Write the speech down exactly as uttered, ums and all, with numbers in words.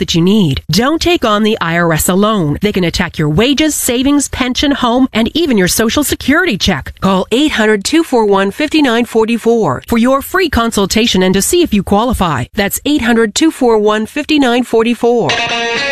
that you need. Don't take on the I R S alone. They can attack your wages, savings, pension, home, and even your Social Security check. Call eight hundred, two four one, five nine four four for your free consultation and to see if you qualify. That's eight hundred, two four one, five nine four four.